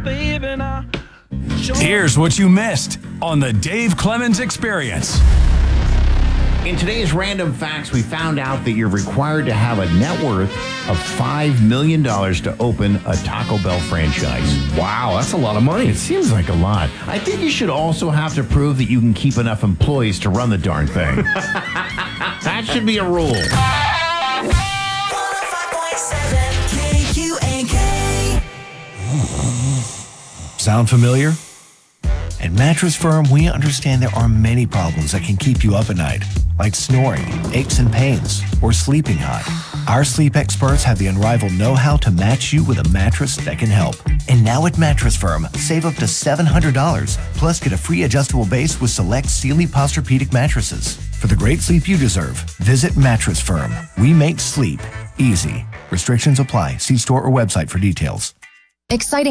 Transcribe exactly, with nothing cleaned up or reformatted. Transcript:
baby, now. Here's what you missed on the Dave Clemens Experience. In today's Random Facts, we found out that you're required to have a net worth of five million dollars to open a Taco Bell franchise. Wow, that's a lot of money. It seems like a lot. I think you should also have to prove that you can keep enough employees to run the darn thing. That should be a rule. one oh five point seven K Q A K. Sound familiar? At Mattress Firm, we understand there are many problems that can keep you up at night, like snoring, aches and pains, or sleeping hot. Our sleep experts have the unrivaled know-how to match you with a mattress that can help. And now at Mattress Firm, save up to seven hundred dollars, plus get a free adjustable base with select Sealy Posturepedic mattresses. For the great sleep you deserve, visit Mattress Firm. We make sleep easy. Restrictions apply. See store or website for details. Exciting